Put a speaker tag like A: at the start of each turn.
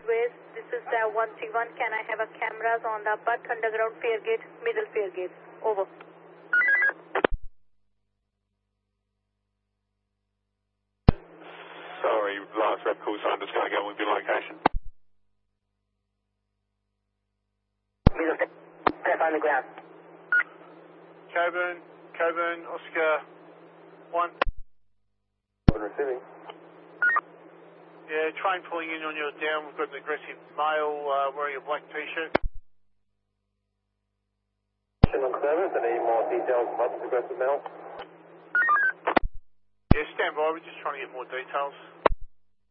A: sideways. This is the 131. Can I have a cameras on the butt, underground fare gate, middle fare gate? Over.
B: Sorry, last rep call sign. Just going to go with your location.
C: Middle step on the ground.
B: Coburn, Oscar 1.
D: Receiving.
B: Yeah, train pulling in on your down. We've got an aggressive male wearing a black t-shirt.
D: On service, any more details about this aggressive male?
B: Yeah, stand by. We're just trying to get more details.